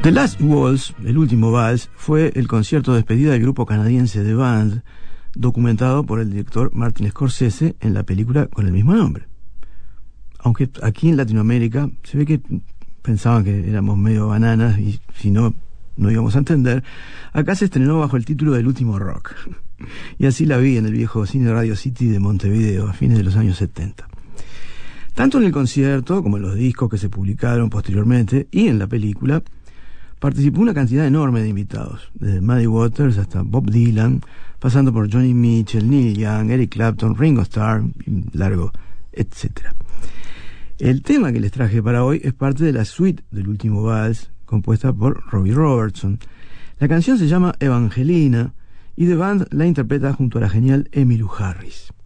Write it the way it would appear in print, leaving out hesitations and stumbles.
The Last Waltz, el último vals, fue el concierto de despedida del grupo canadiense The Band, documentado por el director Martin Scorsese en la película con el mismo nombre. Aunque aquí en Latinoamérica se ve que pensaban que éramos medio bananas y si no, no íbamos a entender, acá se estrenó bajo el título del último rock. Y así la vi en el viejo cine Radio City de Montevideo a fines de los años 70. Tanto en el concierto como en los discos que se publicaron posteriormente y en la película, participó una cantidad enorme de invitados, desde Muddy Waters hasta Bob Dylan, pasando por Johnny Mitchell, Neil Young, Eric Clapton, Ringo Starr, largo, etc. El tema que les traje para hoy es parte de la suite del último vals, compuesta por Robbie Robertson. La canción se llama Evangelina y The Band la interpreta junto a la genial Emmylou Harris.